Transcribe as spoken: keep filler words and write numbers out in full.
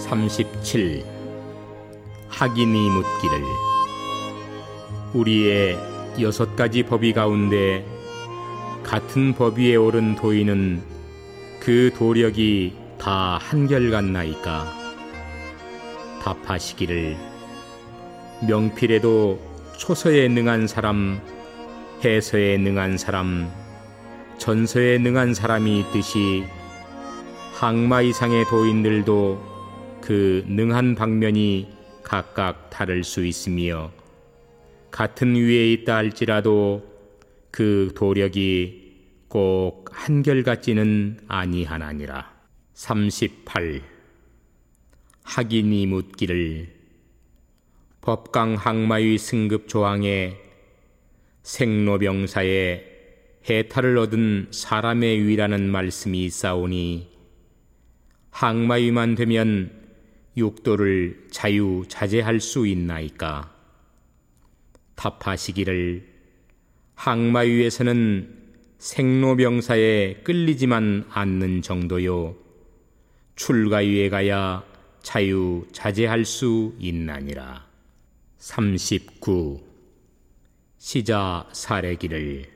삼십칠. 학인이 묻기를. 우리의 여섯 가지 법의 가운데 같은 법 위에 오른 도인은 그 도력이 다 한결같나이까? 답하시기를. 명필에도 초서에 능한 사람, 해서에 능한 사람, 전서에 능한 사람이 있듯이 항마 이상의 도인들도 그 능한 방면이 각각 다를 수 있으며 같은 위에 있다 할지라도 그 도력이 꼭 한결같지는 아니하나니라. 삼십팔. 학인이 묻기를. 법강 항마의 승급 조항에 생로병사에 해탈을 얻은 사람의 위라는 말씀이 있사오니 항마위만 되면 육도를 자유자재할 수 있나이까? 답하시기를. 항마위에서는 생로병사에 끌리지만 않는 정도요 출가위에 가야 자유자재할 수 있나니라. 삼십구. 시자 사례기를.